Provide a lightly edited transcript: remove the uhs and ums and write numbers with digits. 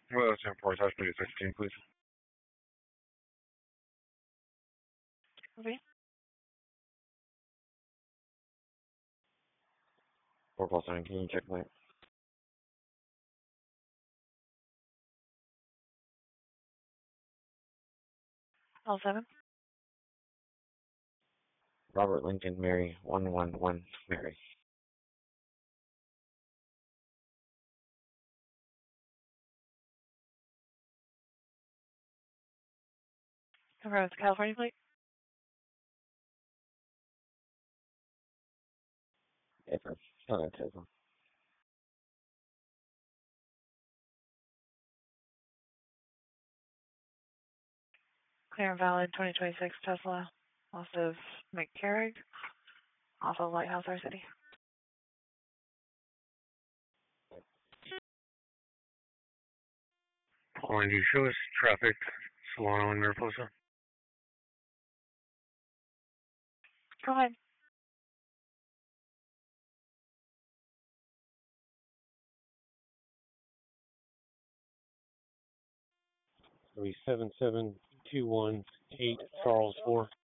Well, that's import. That's 16, please. Okay. 4 call sign, can you check my All 7. Robert Lincoln, Mary, 111, Mary. Confirm with the California plate. April. Oh, that's April. Clear and valid 2026 Tesla. Off of McCarrick. Off of Lighthouse, our city. Calling you, show us traffic, Solano and Mariposa. Go ahead. 377218 Charles 4.